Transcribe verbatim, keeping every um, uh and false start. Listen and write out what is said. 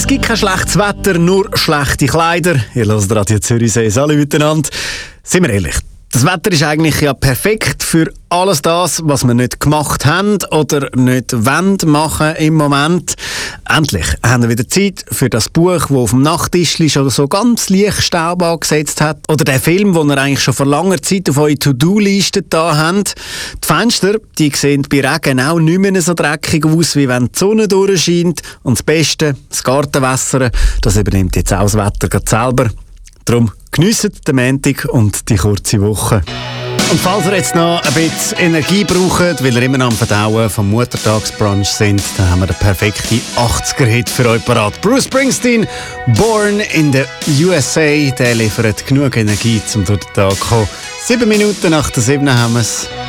Es gibt kein schlechtes Wetter, nur schlechte Kleider. Ihr hört Radio Zürichsee, alle miteinander. Sind wir ehrlich, das Wetter ist eigentlich ja perfekt für alles das, was wir nicht gemacht haben oder nicht wollen machen im Moment. Endlich haben wir wieder Zeit für das Buch, das auf dem Nachttisch schon so ganz leicht Staub angesetzt hat. Oder den Film, den ihr eigentlich schon vor langer Zeit auf eure To-Do-Liste da habt. Die Fenster, die sehen bei Regen auch nicht mehr so dreckig aus, wie wenn die Sonne durchscheint. Und das Beste, das Gartenwässern, das übernimmt jetzt auch das Wetter gerade selber. Darum geniessen den Montag und die kurze Woche. Und falls ihr jetzt noch ein bisschen Energie braucht, weil ihr immer noch am Verdauen vom Muttertagsbrunch sind, dann haben wir den perfekten achtziger-Hit für euch parat. Bruce Springsteen, Born in the U S A, der liefert genug Energie, um durch den Tag zu kommen. Sieben Minuten nach der sieben haben wir es.